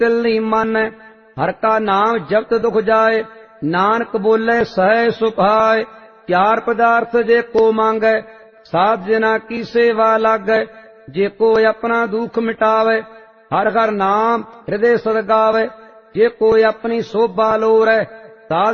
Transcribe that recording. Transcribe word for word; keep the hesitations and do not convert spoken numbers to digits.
ਤਿਲ ਨਹੀਂ ਮਾਨੈ। ਹਰ ਕਾ ਨਾਮ ਜਪਤ ਦੁਖ ਜਾਏ, ਨਾਨਕ ਬੋਲੇ ਸਹਿ ਸੁਭਾਏ। ਚਾਰ ਪਦਾਰਥ ਜੇ ਕੋ ਮੰਗੈ, ਸਾਧ ਜਨਾ ਕੀ ਸੇਵਾ ਲਾਗੈ। ਜੇ ਕੋਈ ਆਪਣਾ ਦੁਖ ਮਿਟਾਵੇ, ਹਰ ਹਰ ਨਾਮ ਹਿਰਦੇ ਸਦ ਗਾਵੇ। ਜੇ ਕੋਈ ਆਪਣੀ ਸੋਭਾ ਲੋਰੈ, ਸਾਧ